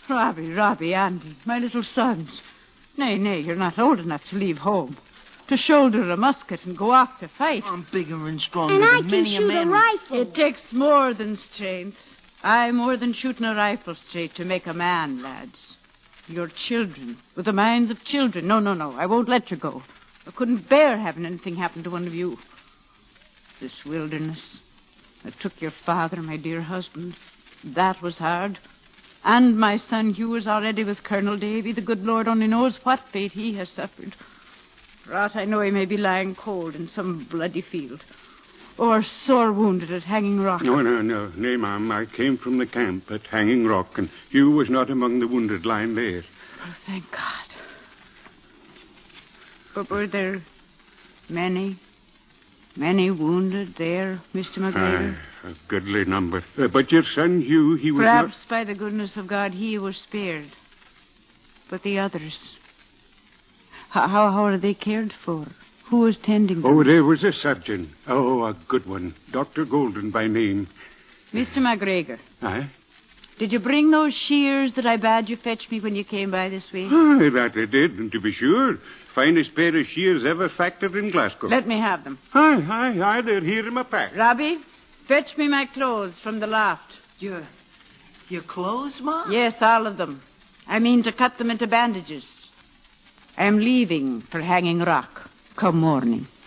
Robbie, Andy, my little sons. Nay, you're not old enough to leave home. To shoulder a musket and go off to fight. I'm bigger and stronger and than I many a can shoot man. a rifle. It takes more than strength. Aye, more than shooting a rifle straight to make a man, lads. You're children, with the minds of children. No, I won't let you go. I couldn't bear having anything happen to one of you. This wilderness that took your father, my dear husband, that was hard. And my son Hugh is already with Colonel Davy. The good Lord only knows what fate he has suffered. For aught I know, he may be lying cold in some bloody field. Or sore wounded at Hanging Rock. No. Nay, ma'am, I came from the camp at Hanging Rock, and Hugh was not among the wounded lying there. Oh, thank God. But were there many wounded there, Mr. McGregor? Aye, a goodly number. But your son Hugh, he was Perhaps by the goodness of God he was spared. But the others... How are they cared for? Who was tending them? Oh, there was a surgeon. Oh, a good one. Dr. Golden by name. Mr. McGregor. Aye? Did you bring those shears that I bade you fetch me when you came by this way? Aye, that I did, and to be sure. Finest pair of shears ever factored in Glasgow. Let me have them. Aye, they're here in my pack. Robbie, fetch me my clothes from the loft. Your clothes, Ma? Yes, all of them. I mean to cut them into bandages. I am leaving for Hanging Rock come morning.